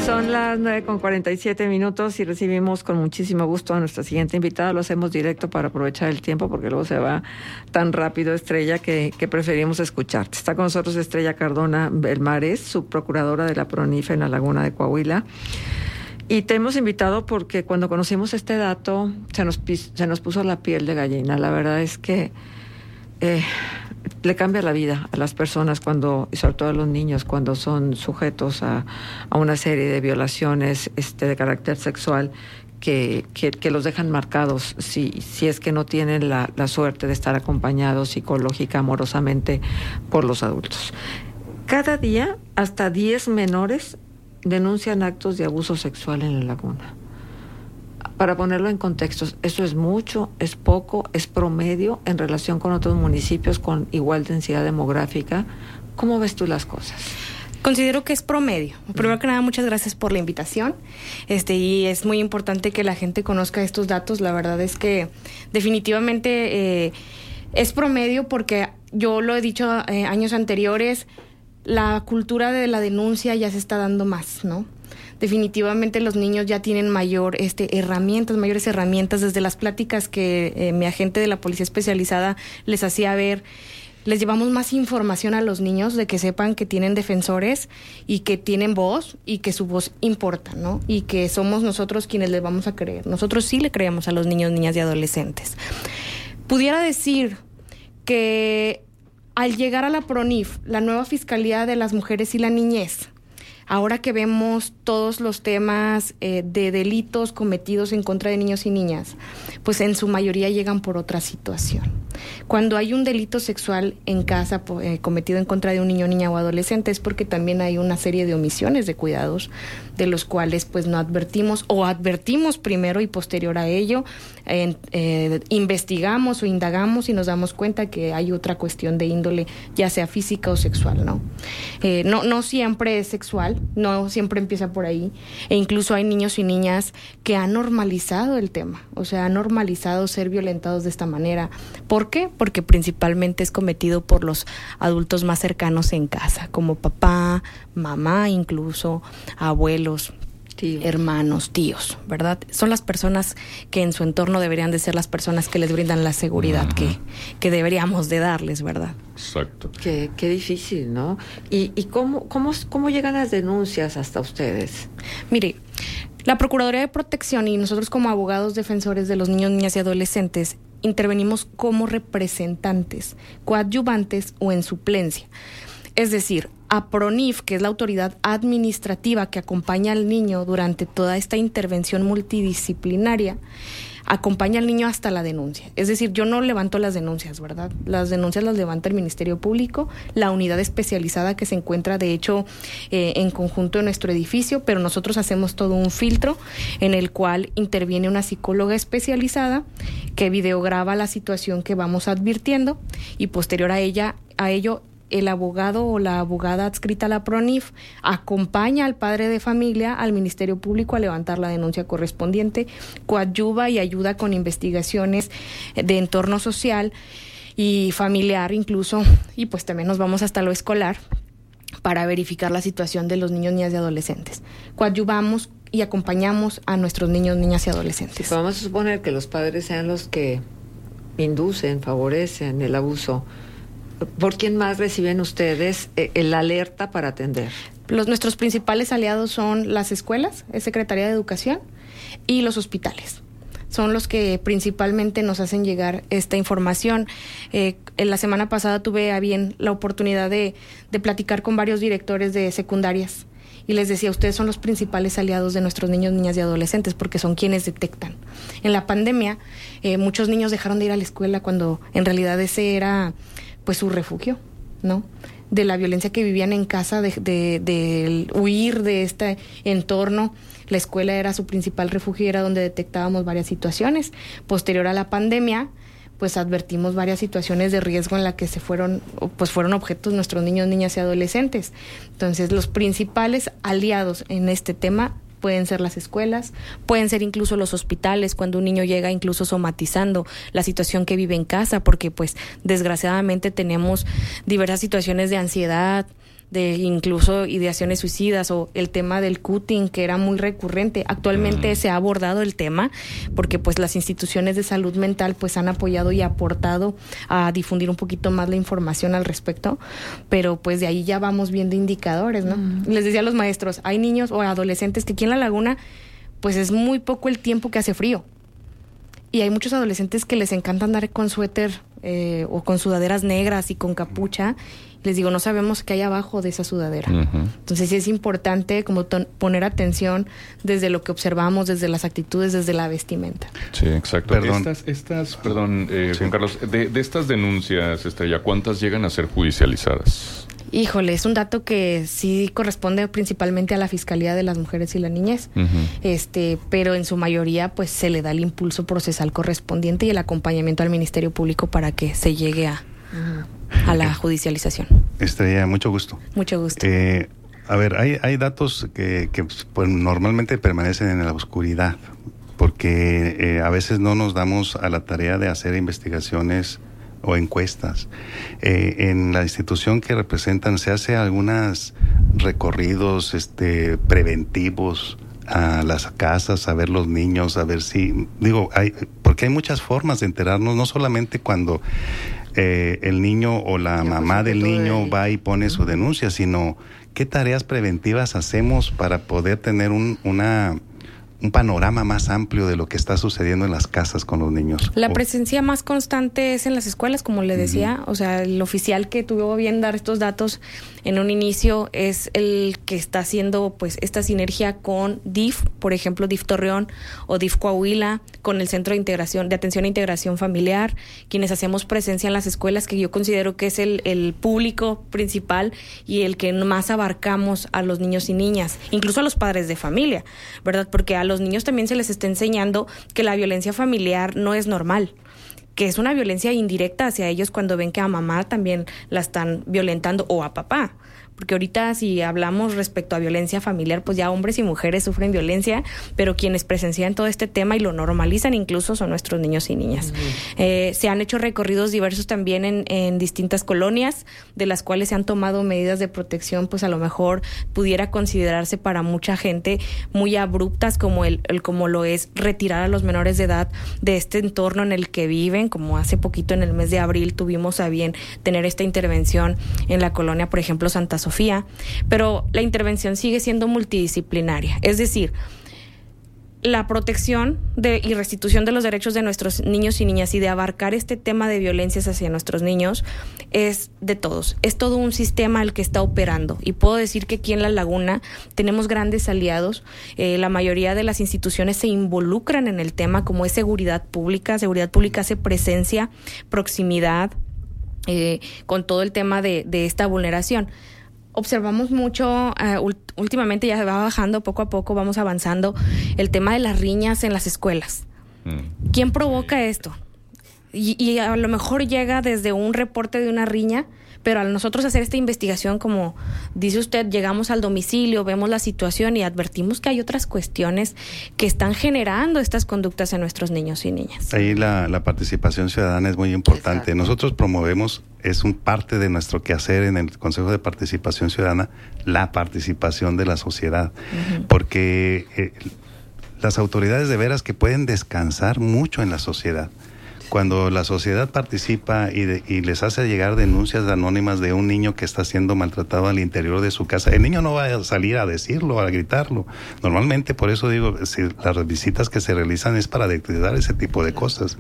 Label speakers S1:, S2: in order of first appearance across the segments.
S1: Son las 9:47 y recibimos con muchísimo gusto a nuestra siguiente invitada. Lo hacemos directo para aprovechar el tiempo porque luego se va tan rápido, Estrella, que preferimos escucharte. Está con nosotros Estrella Cardona Belmares, subprocuradora de la PRONIF en la Laguna de Coahuila. Y te hemos invitado porque cuando conocimos este dato se nos puso la piel de gallina. La verdad es que le cambia la vida a las personas y sobre todo a los niños, cuando son sujetos a una serie de violaciones de carácter sexual que los dejan marcados si es que no tienen la suerte de estar acompañados psicológica, amorosamente por los adultos. Cada día, hasta 10 menores denuncian actos de abuso sexual en la Laguna. Para ponerlo en contexto, ¿eso es mucho, es poco, es promedio en relación con otros municipios con igual densidad demográfica? ¿Cómo ves tú las cosas?
S2: Considero que es promedio. Primero que nada, muchas gracias por la invitación. Y es muy importante que la gente conozca estos datos. La verdad es que definitivamente es promedio porque yo lo he dicho años anteriores, la cultura de la denuncia ya se está dando más, ¿no? Definitivamente los niños ya tienen mayores herramientas desde las pláticas que mi agente de la policía especializada les hacía ver. Les llevamos más información a los niños de que sepan que tienen defensores y que tienen voz y que su voz importa, ¿no? Y que somos nosotros quienes les vamos a creer. Nosotros sí le creemos a los niños, niñas y adolescentes. Pudiera decir que al llegar a la PRONIF, la nueva Fiscalía de las Mujeres y la Niñez, ahora que vemos todos los temas de delitos cometidos en contra de niños y niñas, pues en su mayoría llegan por otra situación. Cuando hay un delito sexual en casa cometido en contra de un niño, niña o adolescente, es porque también hay una serie de omisiones de cuidados de los cuales pues no advertimos o advertimos primero y posterior a ello investigamos o indagamos y nos damos cuenta que hay otra cuestión de índole, ya sea física o sexual, ¿no? No siempre es sexual, no siempre empieza por ahí, e incluso hay niños y niñas que han normalizado el tema, o sea, han normalizado ser violentados de esta manera. ¿Por qué? Porque principalmente es cometido por los adultos más cercanos en casa, como papá, mamá, incluso abuelos, hermanos, tíos, ¿verdad? Son las personas que en su entorno deberían de ser las personas que les brindan la seguridad que deberíamos de darles, ¿verdad?
S3: Exacto.
S1: Qué difícil, ¿no? ¿Y cómo llegan las denuncias hasta ustedes?
S2: Mire, la Procuraduría de Protección y nosotros como abogados defensores de los niños, niñas y adolescentes intervenimos como representantes, coadyuvantes o en suplencia. Es decir, a PRONIF, que es la autoridad administrativa que acompaña al niño durante toda esta intervención multidisciplinaria, acompaña al niño hasta la denuncia. Es decir, yo no levanto las denuncias, ¿verdad? Las denuncias las levanta el Ministerio Público, la unidad especializada que se encuentra, de hecho, en conjunto en nuestro edificio, pero nosotros hacemos todo un filtro en el cual interviene una psicóloga especializada que videograba la situación que vamos advirtiendo y posterior a ello, el abogado o la abogada adscrita a la PRONIF acompaña al padre de familia al Ministerio Público a levantar la denuncia correspondiente, coadyuva y ayuda con investigaciones de entorno social y familiar incluso, y pues también nos vamos hasta lo escolar para verificar la situación de los niños, niñas y adolescentes. Coadyuvamos y acompañamos a nuestros niños, niñas y adolescentes.
S1: Sí, vamos a suponer que los padres sean los que inducen, favorecen el abuso. ¿Por quién más reciben ustedes el alerta para atender?
S2: Nuestros principales aliados son las escuelas, es Secretaría de Educación, y los hospitales. Son los que principalmente nos hacen llegar esta información. En la semana pasada tuve a bien la oportunidad de platicar con varios directores de secundarias y les decía, ustedes son los principales aliados de nuestros niños, niñas y adolescentes porque son quienes detectan. En la pandemia, muchos niños dejaron de ir a la escuela cuando en realidad ese era pues su refugio, ¿no? De la violencia que vivían en casa, de huir de este entorno. La escuela era su principal refugio y era donde detectábamos varias situaciones. Posterior a la pandemia, pues advertimos varias situaciones de riesgo en la que fueron objetos nuestros niños, niñas y adolescentes. Entonces, los principales aliados en este tema pueden ser las escuelas, pueden ser incluso los hospitales, cuando un niño llega incluso somatizando la situación que vive en casa, porque pues desgraciadamente tenemos diversas situaciones de ansiedad, de incluso ideaciones suicidas, o el tema del cutting, que era muy recurrente. Actualmente se ha abordado el tema porque pues las instituciones de salud mental pues han apoyado y aportado a difundir un poquito más la información al respecto, pero pues de ahí ya vamos viendo indicadores, ¿no? Les decía a los maestros, hay niños o adolescentes que aquí en La Laguna pues es muy poco el tiempo que hace frío. Y hay muchos adolescentes que les encanta andar con suéter o con sudaderas negras y con capucha. Les digo, no sabemos qué hay abajo de esa sudadera. Entonces sí es importante como poner atención desde lo que observamos, desde las actitudes, desde la vestimenta.
S3: Sí, exacto.
S4: Perdón.
S3: Sí. Juan Carlos, de estas denuncias, Estrella, ¿cuántas llegan a ser judicializadas?
S2: Híjole, es un dato que sí corresponde principalmente a la Fiscalía de las Mujeres y la Niñez, pero en su mayoría pues se le da el impulso procesal correspondiente y el acompañamiento al Ministerio Público para que se llegue a la judicialización.
S4: Estrella, mucho gusto.
S2: Mucho gusto.
S4: A ver, hay datos que pues, normalmente permanecen en la oscuridad, porque a veces no nos damos a la tarea de hacer investigaciones o encuestas. En la institución que representan se hace algunos recorridos preventivos a las casas, a ver los niños, a ver si, porque hay muchas formas de enterarnos, no solamente cuando el niño o la mamá del niño va y pone su denuncia, sino qué tareas preventivas hacemos para poder tener un panorama más amplio de lo que está sucediendo en las casas con los niños.
S2: La presencia más constante es en las escuelas, como le decía. O sea, el oficial que tuvo bien dar estos datos en un inicio es el que está haciendo pues esta sinergia con DIF, por ejemplo, DIF Torreón o DIF Coahuila, con el Centro de Atención e Integración Familiar, quienes hacemos presencia en las escuelas, que yo considero que es el público principal y el que más abarcamos a los niños y niñas, incluso a los padres de familia, ¿verdad? Porque a los niños también se les está enseñando que la violencia familiar no es normal, que es una violencia indirecta hacia ellos cuando ven que a mamá también la están violentando o a papá. Porque ahorita si hablamos respecto a violencia familiar, pues ya hombres y mujeres sufren violencia, pero quienes presencian todo este tema y lo normalizan incluso son nuestros niños y niñas. Se han hecho recorridos diversos también en distintas colonias, de las cuales se han tomado medidas de protección, pues a lo mejor pudiera considerarse para mucha gente muy abruptas, como como lo es retirar a los menores de edad de este entorno en el que viven, como hace poquito en el mes de abril tuvimos a bien tener esta intervención en la colonia, por ejemplo, Santa Sofía, pero la intervención sigue siendo multidisciplinaria, es decir, la protección y restitución de los derechos de nuestros niños y niñas y de abarcar este tema de violencias hacia nuestros niños es de todos, es todo un sistema el que está operando, y puedo decir que aquí en La Laguna tenemos grandes aliados. La mayoría de las instituciones se involucran en el tema, como es seguridad pública hace presencia, proximidad, con todo el tema de esta vulneración. Observamos mucho, últimamente ya va bajando poco a poco, vamos avanzando, el tema de las riñas en las escuelas. ¿Quién provoca esto? Y a lo mejor llega desde un reporte de una riña, pero al nosotros hacer esta investigación, como dice usted, llegamos al domicilio, vemos la situación y advertimos que hay otras cuestiones que están generando estas conductas en nuestros niños y niñas.
S4: Ahí la participación ciudadana es muy importante. Exacto. Nosotros promovemos, es un parte de nuestro quehacer en el Consejo de Participación Ciudadana, la participación de la sociedad, porque las autoridades de veras que pueden descansar mucho en la sociedad. Cuando la sociedad participa y les hace llegar denuncias anónimas de un niño que está siendo maltratado al interior de su casa, el niño no va a salir a decirlo, a gritarlo. Normalmente, por eso digo, las visitas que se realizan es para detectar ese tipo de cosas.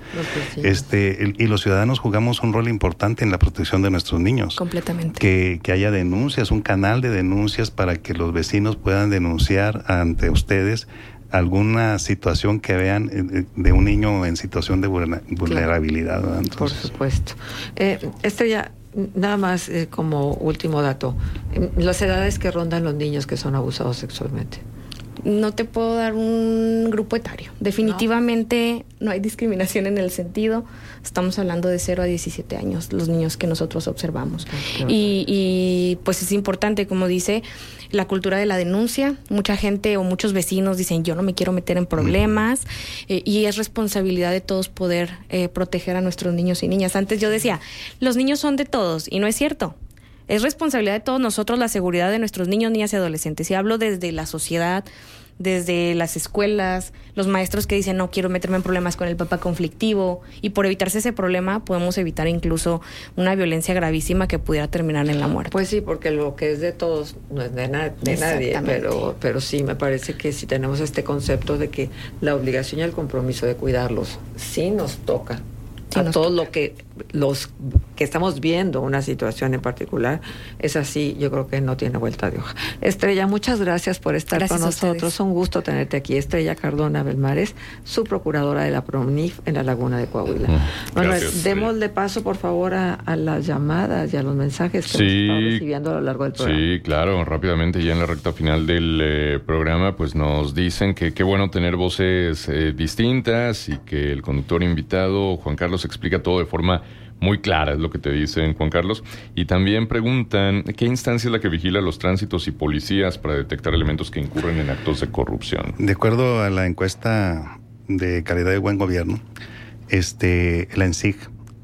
S4: Y los ciudadanos jugamos un rol importante en la protección de nuestros niños.
S2: Completamente.
S4: Que haya denuncias, un canal de denuncias para que los vecinos puedan denunciar ante ustedes alguna situación que vean de un niño en situación de vulnerabilidad.
S1: Claro. Entonces, por supuesto. Esto ya, nada más como último dato, las edades que rondan los niños que son abusados sexualmente.
S2: No te puedo dar un grupo etario. Definitivamente no hay discriminación en el sentido. Estamos hablando de 0 a 17 años, los niños que nosotros observamos. Y pues es importante, como dice, la cultura de la denuncia. Mucha gente o muchos vecinos dicen, yo no me quiero meter en problemas, y es responsabilidad de todos poder proteger a nuestros niños y niñas. Antes yo decía, los niños son de todos, y no es cierto. Es responsabilidad de todos nosotros la seguridad de nuestros niños, niñas y adolescentes. Y hablo desde la sociedad, desde las escuelas, los maestros que dicen no quiero meterme en problemas con el papá conflictivo, y por evitarse ese problema podemos evitar incluso una violencia gravísima que pudiera terminar en la muerte.
S1: Pues sí, porque lo que es de todos no es de nadie, pero sí me parece que si tenemos este concepto de que la obligación y el compromiso de cuidarlos sí nos toca. A todos los que estamos viendo una situación en particular, es así, yo creo que no tiene vuelta de hoja. Estrella, muchas gracias por estar con nosotros. Un gusto tenerte aquí. Estrella Cardona Belmares, su procuradora de la PROMNIF en la Laguna de Coahuila. Bueno, démosle paso, por favor, a las llamadas y a los mensajes que hemos estado recibiendo a lo largo del programa.
S3: Sí, claro, rápidamente, ya en la recta final del programa, pues nos dicen que qué bueno tener voces distintas y que el conductor invitado, Juan Carlos, explica todo de forma muy clara, es lo que te dicen, Juan Carlos. Y también preguntan, ¿qué instancia es la que vigila los tránsitos y policías para detectar elementos que incurren en actos de corrupción?
S4: De acuerdo a la encuesta de calidad de buen gobierno, la ENSIG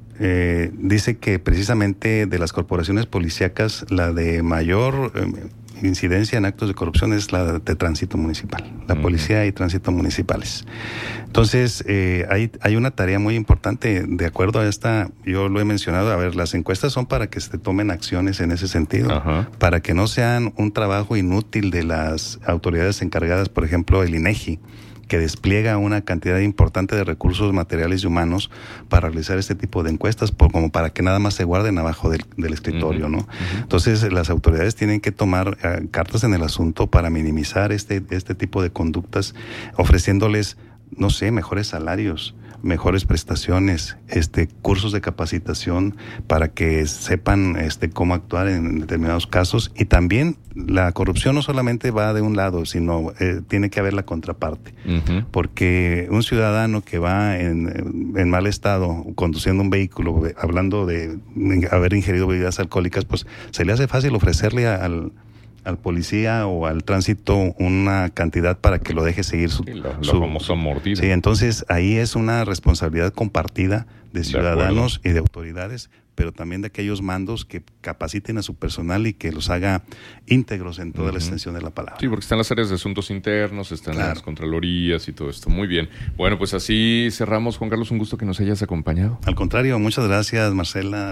S4: dice que precisamente de las corporaciones policíacas, la de mayor incidencia en actos de corrupción es la de tránsito municipal, la policía y tránsito municipales. Entonces, hay una tarea muy importante, de acuerdo a esta, yo lo he mencionado, a ver, las encuestas son para que se tomen acciones en ese sentido, para que no sean un trabajo inútil de las autoridades encargadas, por ejemplo, el INEGI, que despliega una cantidad importante de recursos materiales y humanos para realizar este tipo de encuestas, como para que nada más se guarden abajo del escritorio, ¿no? Entonces, las autoridades tienen que tomar cartas en el asunto para minimizar este tipo de conductas, ofreciéndoles, no sé, mejores salarios, mejores prestaciones, cursos de capacitación para que sepan cómo actuar en determinados casos. Y también la corrupción no solamente va de un lado, sino tiene que haber la contraparte, porque un ciudadano que va en mal estado conduciendo un vehículo, hablando de haber ingerido bebidas alcohólicas, pues se le hace fácil ofrecerle al policía o al tránsito una cantidad para que lo deje seguir su
S3: famosa mordida.
S4: Sí, entonces ahí es una responsabilidad compartida de ciudadanos y de autoridades, pero también de aquellos mandos que capaciten a su personal y que los haga íntegros en toda la extensión de la palabra.
S3: Sí, porque están las áreas de asuntos internos, están las contralorías y todo esto. Muy bien. Bueno, pues así cerramos. Juan Carlos, un gusto que nos hayas acompañado.
S4: Al contrario, muchas gracias, Marcela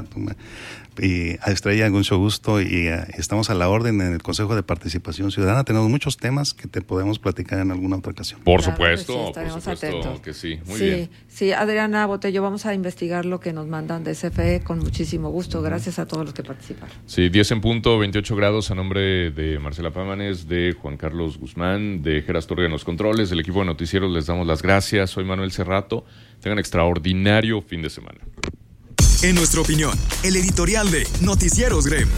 S4: y a Estrella, mucho gusto, y estamos a la orden en el Consejo de Participación Ciudadana. Tenemos muchos temas que te podemos platicar en alguna otra ocasión.
S3: Por supuesto,
S1: atentos.
S3: Que sí. Muy bien.
S1: Sí, Adriana Botello, vamos a investigar lo que nos mandan de CFE con muchísimo gusto. Gracias a todos los que participaron.
S3: Sí, 10 en punto, 28 grados, a nombre de Marcela Pámanes, de Juan Carlos Guzmán, de Geras Torre en los controles, del equipo de noticieros, les damos las gracias. Soy Manuel Cerrato. Tengan extraordinario fin de semana.
S5: En nuestra opinión, el editorial de Noticieros GREM.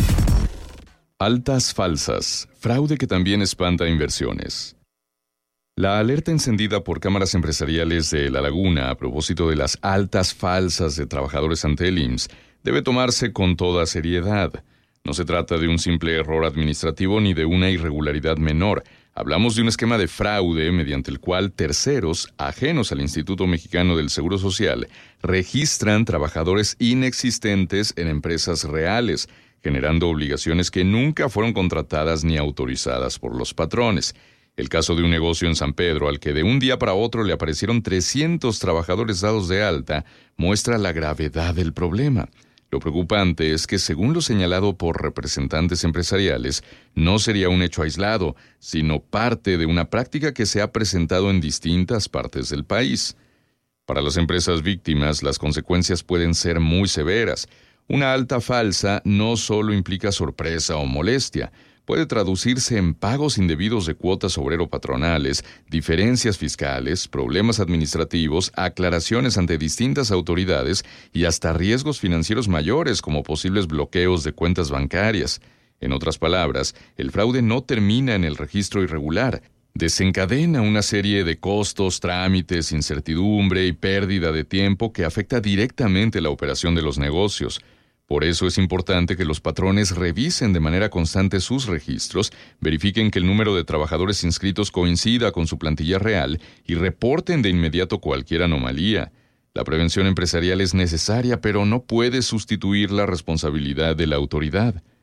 S3: Altas falsas, fraude que también espanta inversiones. La alerta encendida por cámaras empresariales de La Laguna a propósito de las altas falsas de trabajadores ante el IMSS debe tomarse con toda seriedad. No se trata de un simple error administrativo ni de una irregularidad menor. Hablamos de un esquema de fraude mediante el cual terceros, ajenos al Instituto Mexicano del Seguro Social, registran trabajadores inexistentes en empresas reales, generando obligaciones que nunca fueron contratadas ni autorizadas por los patrones. El caso de un negocio en San Pedro, al que de un día para otro le aparecieron 300 trabajadores dados de alta, muestra la gravedad del problema. Lo preocupante es que, según lo señalado por representantes empresariales, no sería un hecho aislado, sino parte de una práctica que se ha presentado en distintas partes del país. Para las empresas víctimas, las consecuencias pueden ser muy severas. Una alta falsa no solo implica sorpresa o molestia, puede traducirse en pagos indebidos de cuotas obrero-patronales, diferencias fiscales, problemas administrativos, aclaraciones ante distintas autoridades y hasta riesgos financieros mayores como posibles bloqueos de cuentas bancarias. En otras palabras, el fraude no termina en el registro irregular. Desencadena una serie de costos, trámites, incertidumbre y pérdida de tiempo que afecta directamente la operación de los negocios. Por eso es importante que los patrones revisen de manera constante sus registros, verifiquen que el número de trabajadores inscritos coincida con su plantilla real y reporten de inmediato cualquier anomalía. La prevención empresarial es necesaria, pero no puede sustituir la responsabilidad de la autoridad.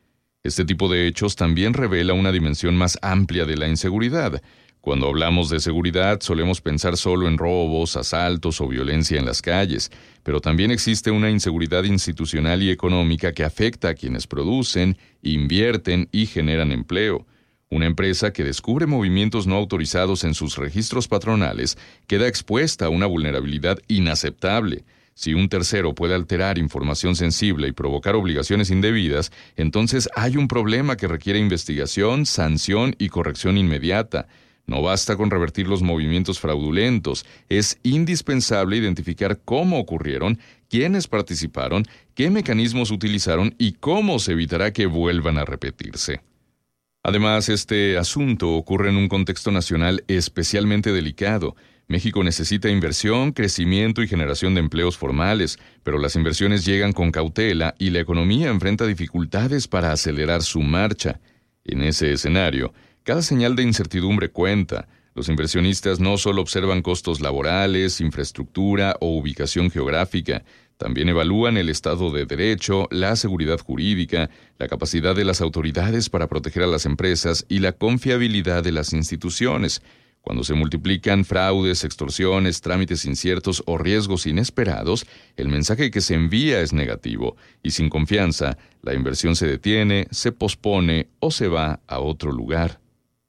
S3: Este tipo de hechos también revela una dimensión más amplia de la inseguridad. Cuando hablamos de seguridad, solemos pensar solo en robos, asaltos o violencia en las calles, pero también existe una inseguridad institucional y económica que afecta a quienes producen, invierten y generan empleo. Una empresa que descubre movimientos no autorizados en sus registros patronales queda expuesta a una vulnerabilidad inaceptable. Si un tercero puede alterar información sensible y provocar obligaciones indebidas, entonces hay un problema que requiere investigación, sanción y corrección inmediata. No basta con revertir los movimientos fraudulentos, es indispensable identificar cómo ocurrieron, quiénes participaron, qué mecanismos utilizaron y cómo se evitará que vuelvan a repetirse. Además, este asunto ocurre en un contexto nacional especialmente delicado. México necesita inversión, crecimiento y generación de empleos formales, pero las inversiones llegan con cautela y la economía enfrenta dificultades para acelerar su marcha. En ese escenario, cada señal de incertidumbre cuenta. Los inversionistas no solo observan costos laborales, infraestructura o ubicación geográfica, también evalúan el Estado de Derecho, la seguridad jurídica, la capacidad de las autoridades para proteger a las empresas y la confiabilidad de las instituciones. Cuando se multiplican fraudes, extorsiones, trámites inciertos o riesgos inesperados, el mensaje que se envía es negativo, y sin confianza, la inversión se detiene, se pospone o se va a otro lugar.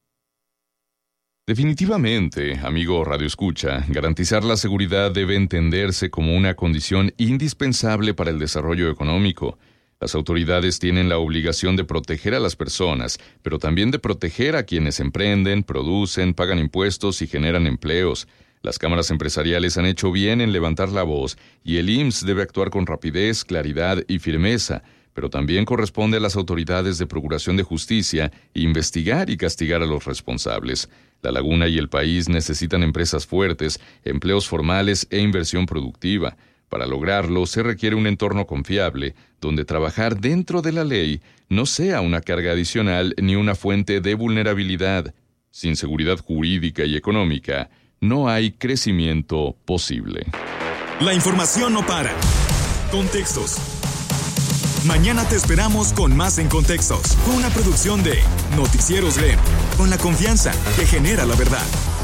S3: Definitivamente, amigo radioescucha, garantizar la seguridad debe entenderse como una condición indispensable para el desarrollo económico. Las autoridades tienen la obligación de proteger a las personas, pero también de proteger a quienes emprenden, producen, pagan impuestos y generan empleos. Las cámaras empresariales han hecho bien en levantar la voz y el IMSS debe actuar con rapidez, claridad y firmeza, pero también corresponde a las autoridades de Procuración de Justicia investigar y castigar a los responsables. La Laguna y el país necesitan empresas fuertes, empleos formales e inversión productiva. Para lograrlo, se requiere un entorno confiable, donde trabajar dentro de la ley no sea una carga adicional ni una fuente de vulnerabilidad. Sin seguridad jurídica y económica, no hay crecimiento posible.
S5: La información no para. Contextos. Mañana te esperamos con más en Contextos. Fue una producción de Noticieros LEM, con la confianza que genera la verdad.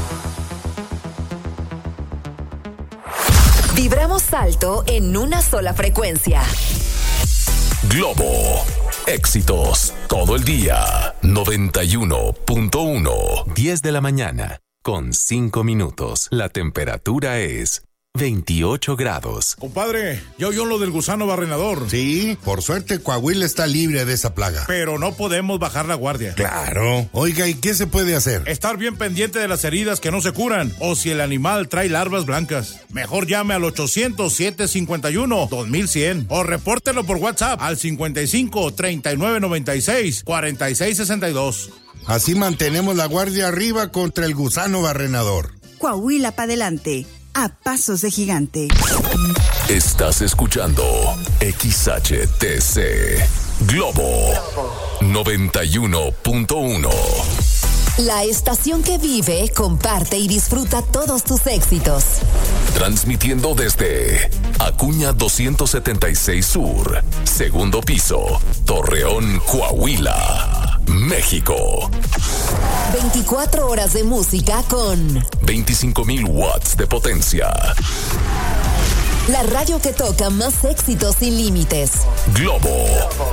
S6: Vibramos alto en una sola frecuencia.
S7: Globo. Éxitos todo el día. 91.1. 10 de la mañana con 5 minutos. La temperatura es 28 grados.
S8: Compadre, ¿ya oyó lo del gusano barrenador?
S9: Sí, por suerte Coahuila está libre de esa plaga.
S8: Pero no podemos bajar la guardia.
S9: Claro. Oiga, ¿y qué se puede hacer?
S8: Estar bien pendiente de las heridas que no se curan, o si el animal trae larvas blancas. Mejor llame al 800-751-2100 o repórtelo por WhatsApp al 55-3996-4662.
S9: Así mantenemos la guardia arriba contra el gusano barrenador.
S10: Coahuila para adelante. A pasos de gigante.
S7: Estás escuchando XHTC Globo 91.1.
S6: La estación que vive, comparte y disfruta todos tus éxitos.
S7: Transmitiendo desde Acuña 276 Sur, segundo piso, Torreón, Coahuila, México.
S6: 24 horas de música con
S7: 25,000 watts de potencia.
S6: La radio que toca más éxitos sin límites.
S7: Globo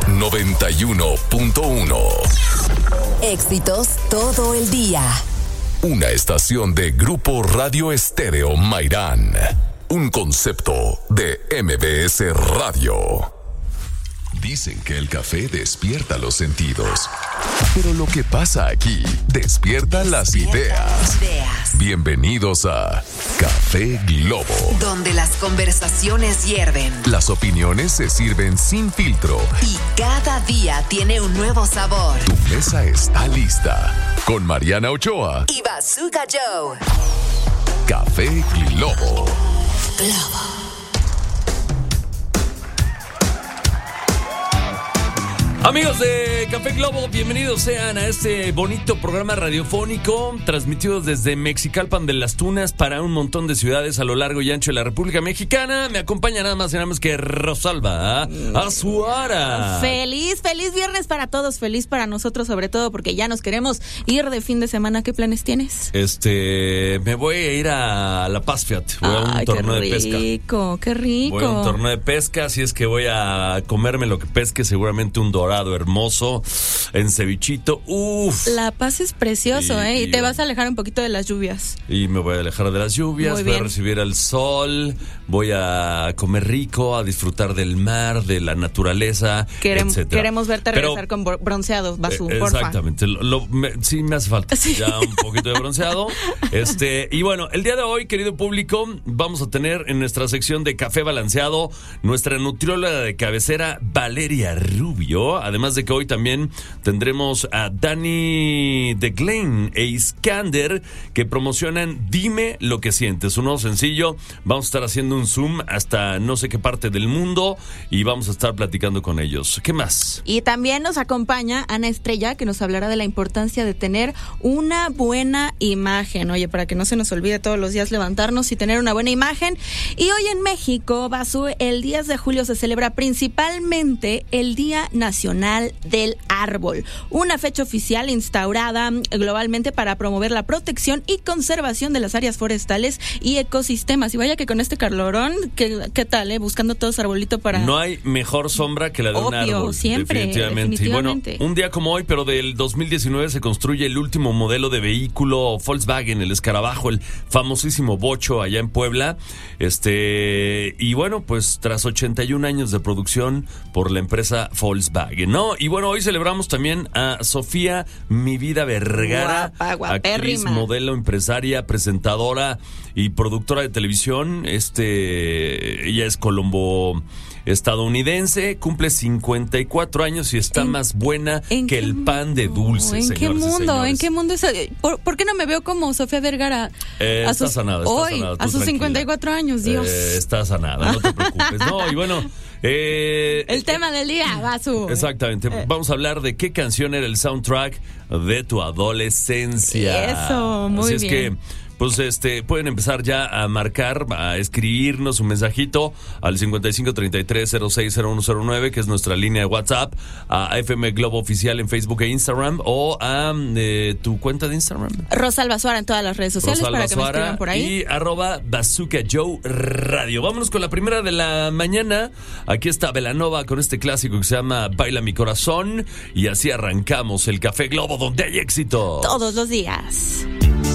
S7: 91.1.
S6: Éxitos todo el día.
S7: Una estación de Grupo Radio Estéreo Mairán. Un concepto de MBS Radio. Dicen que el café despierta los sentidos. Pero lo que pasa aquí despierta las ideas. Bienvenidos a Café Globo,
S6: donde las conversaciones hierven,
S7: las opiniones se sirven sin filtro
S6: y cada día tiene un nuevo sabor.
S7: Tu mesa está lista con Mariana Ochoa
S6: y Bazooka Joe.
S7: Café Globo.
S11: Amigos de Café Globo, bienvenidos sean a este bonito programa radiofónico transmitido desde Mexicalpan de las Tunas para un montón de ciudades a lo largo y ancho de la República Mexicana. Me acompaña nada más y nada más que Rosalba Azuara.
S12: Feliz viernes para todos, feliz para nosotros sobre todo porque ya nos queremos ir de fin de semana. ¿Qué planes tienes?
S11: Me voy a ir a La Paz, fíjate. Voy a un torneo de pesca.
S12: Qué rico.
S11: Voy a un torneo de pesca, así es que voy a comerme lo que pesque, seguramente un dorado hermoso en cevichito. Uf.
S12: La Paz es precioso, y te vas a alejar un poquito de las lluvias.
S11: Y me voy a alejar de las lluvias, voy a recibir el sol, voy a comer rico, a disfrutar del mar, de la naturaleza, etcétera.
S12: Queremos verte regresar con bronceado, Basu, porfa.
S11: Exactamente, sí me hace falta ya un poquito de bronceado. Y bueno, el día de hoy, querido público, vamos a tener en nuestra sección de Café Balanceado nuestra nutrióloga de cabecera, Valeria Rubio. Además de que hoy también tendremos a Dani de Glen e Iskander que promocionan Dime lo que sientes, un nuevo sencillo. Vamos a estar haciendo un zoom hasta no sé qué parte del mundo y vamos a estar platicando con ellos. ¿Qué más?
S12: Y también nos acompaña Ana Estrella, que nos hablará de la importancia de tener una buena imagen. Oye, para que no se nos olvide todos los días levantarnos y tener una buena imagen. Y hoy en México, Basu, el 10 de julio se celebra principalmente el Día Nacional del Árbol, una fecha oficial instaurada globalmente para promover la protección y conservación de las áreas forestales y ecosistemas. Y vaya que con este calorón, ¿qué tal, buscando todos arbolito para...
S11: No hay mejor sombra que la de un árbol.
S12: Siempre, definitivamente.
S11: Y bueno, un día como hoy, pero del 2019, se construye el último modelo de vehículo Volkswagen, el Escarabajo, el famosísimo Bocho allá en Puebla. Y bueno, pues tras 81 años de producción por la empresa Volkswagen, ¿no? Y bueno, hoy celebramos también a Sofía Mi Vida Vergara, actriz, modelo, empresaria, presentadora y productora de televisión. Ella es colombo-estadounidense, cumple 54 años y está más buena que el pan de dulce.
S12: ¿En qué mundo? ¿En qué mundo es? ¿Por qué no me veo como Sofía Vergara?
S11: Está sanada.
S12: A sus 54 años, Dios.
S11: Está sanada, no te preocupes. No, y bueno...
S12: el tema del día, Basu.
S11: Exactamente. Vamos a hablar de qué canción era el soundtrack de tu adolescencia.
S12: Eso, muy bien.
S11: Así es que, pues, pueden empezar ya a marcar, a escribirnos un mensajito al 5533060109, que es nuestra línea de WhatsApp, a FM Globo Oficial en Facebook e Instagram, o a tu cuenta de Instagram.
S12: Rosalba Azuara en todas las redes sociales,
S11: Rosalba
S12: para que me escriban por ahí.
S11: Y @Bazooka Joe Radio. Vámonos con la primera de la mañana. Aquí está Belanova con este clásico que se llama Baila mi corazón. Y así arrancamos el Café Globo, donde hay éxito
S12: todos los días.